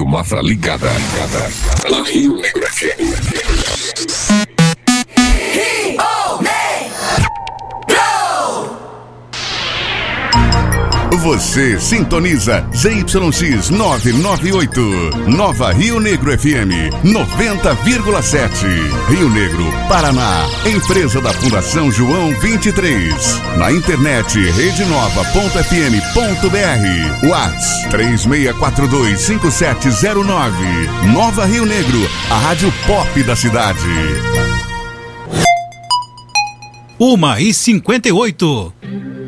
Mafra ligada. Na Rio Negro FM. Você sintoniza ZYX 998, Nova Rio Negro FM 90,7. Rio Negro, Paraná. Empresa da Fundação João 23. Na internet redenova.fm.br. WhatsApp 36425709. Nova Rio Negro, a rádio pop da cidade. 1h58.